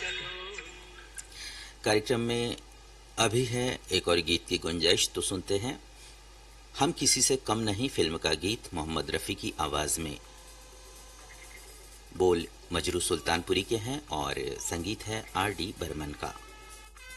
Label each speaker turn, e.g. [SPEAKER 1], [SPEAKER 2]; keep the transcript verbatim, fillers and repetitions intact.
[SPEAKER 1] कार्यक्रम में अभी है एक और गीत की गुंजाइश, तो सुनते हैं। हम किसी से कम नहीं फिल्म का गीत मोहम्मद रफ़ी की आवाज में। बोल मजरू सुल्तानपुरी के हैं और संगीत है आर डी बर्मन का।